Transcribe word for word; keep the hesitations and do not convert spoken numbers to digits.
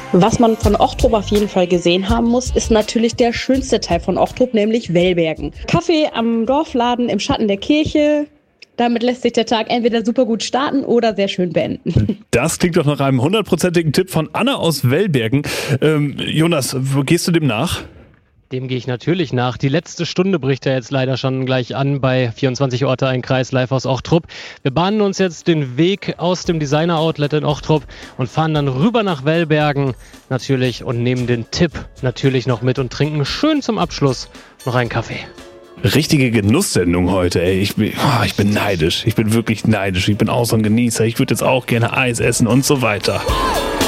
Was man von Ochtrup auf jeden Fall gesehen haben muss, ist natürlich der schönste Teil von Ochtrup, nämlich Wellbergen. Kaffee am Dorfladen im Schatten der Kirche. Damit lässt sich der Tag entweder super gut starten oder sehr schön beenden. Das klingt doch nach einem hundertprozentigen Tipp von Anna aus Wellbergen. Ähm, Jonas, wo gehst du dem nach? Dem gehe ich natürlich nach. Die letzte Stunde bricht ja jetzt leider schon gleich an bei vierundzwanzig Orte, ein Kreis, live aus Ochtrup. Wir bahnen uns jetzt den Weg aus dem Designer-Outlet in Ochtrup und fahren dann rüber nach Wellbergen natürlich und nehmen den Tipp natürlich noch mit und trinken schön zum Abschluss noch einen Kaffee. Richtige Genusssendung heute, ey. Ich bin, oh, ich bin neidisch. Ich bin wirklich neidisch. Ich bin auch so ein Genießer. Ich würde jetzt auch gerne Eis essen und so weiter.